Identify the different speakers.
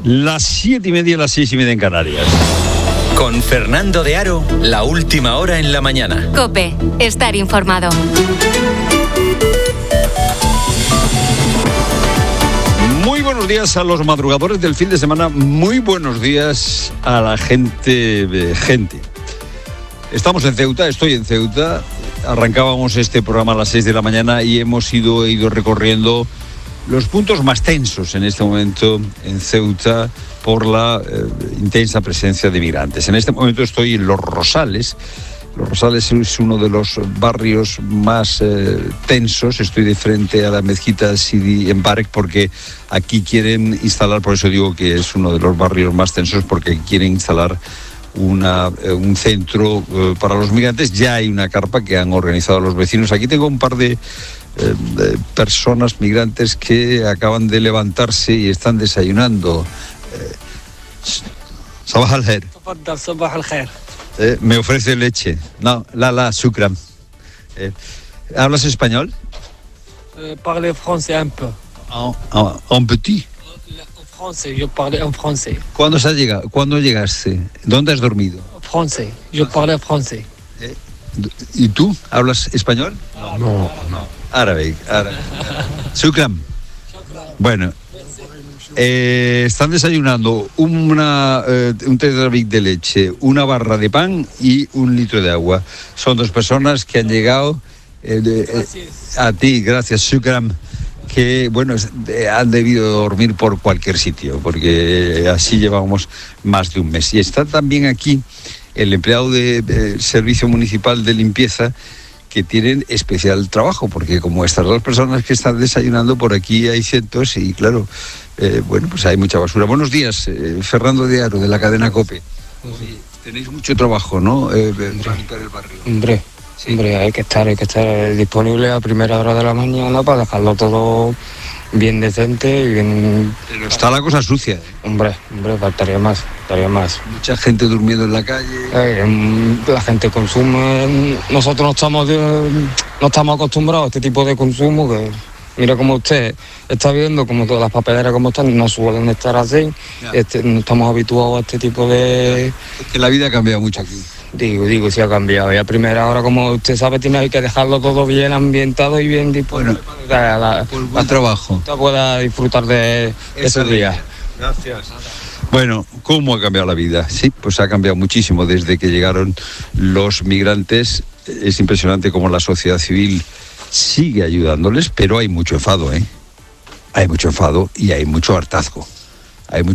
Speaker 1: Las 7:30, las 6:30 en Canarias.
Speaker 2: Con Fernando de Aro, la última hora en la mañana.
Speaker 3: COPE, estar informado.
Speaker 1: Muy buenos días a los madrugadores del fin de semana. Muy buenos días a la gente. Estamos en Ceuta, estoy en Ceuta. Arrancábamos este programa a las 6 de la mañana y hemos ido recorriendo los puntos más tensos en este momento en Ceuta por la intensa presencia de migrantes. En este momento estoy en Los Rosales. Los Rosales es uno de los barrios más tensos. Estoy de frente a la mezquita Sidi Embarek porque aquí quieren instalar, por eso digo que es uno de los barrios más tensos, porque quieren instalar un centro para los migrantes. Ya hay una carpa que han organizado los vecinos. Aquí tengo un par de personas migrantes que acaban de levantarse y están desayunando. Sabah al-khair.
Speaker 4: Sabah al-khair.
Speaker 1: Me ofrece leche. No, shukran. ¿Hablas español?
Speaker 4: Parle français un peu.
Speaker 1: Un petit.
Speaker 4: En français, yo parle en français.
Speaker 1: ¿Cuándo llegaste? ¿Dónde has dormido?
Speaker 4: Français, yo parle français.
Speaker 1: ¿Y tú? ¿Hablas español?
Speaker 4: No.
Speaker 1: Árabe. Shukran. Bueno, están desayunando un tetrabric de leche, una barra de pan y 1 litro de agua. Son 2 personas que han llegado. A ti, gracias, Shukran. Que, bueno, han debido dormir por cualquier sitio, porque así llevamos más de un mes. Y está también aquí el empleado del Servicio Municipal de Limpieza, que tienen especial trabajo, porque como estas 2 personas que están desayunando, por aquí hay cientos y, claro, bueno, pues hay mucha basura. Buenos días, Fernando de Aro, de la cadena COPE. Sí, tenéis mucho trabajo, ¿no? Para limpiar el barrio.
Speaker 5: Hombre, hay que estar disponible a primera hora de la mañana para dejarlo todo bien decente y bien.
Speaker 1: Pero está la cosa sucia.
Speaker 5: Hombre, faltaría más.
Speaker 1: Mucha gente durmiendo en la calle.
Speaker 5: La gente consume. Nosotros no estamos acostumbrados a este tipo de consumo, que mira como usted está viendo, como todas las papeleras como están, no suelen estar así. No estamos habituados a este tipo de.
Speaker 1: Es que la vida ha cambiado mucho aquí.
Speaker 5: Digo, sí ha cambiado. Y a primera hora, como usted sabe, tiene que dejarlo todo bien ambientado y bien disponible.
Speaker 1: Bueno, por buen trabajo.
Speaker 5: Usted pueda disfrutar de esos días.
Speaker 1: Gracias. Bueno, ¿cómo ha cambiado la vida? Sí, pues ha cambiado muchísimo desde que llegaron los migrantes. Es impresionante cómo la sociedad civil sigue ayudándoles, pero hay mucho enfado, Hay mucho enfado y hay mucho hartazgo.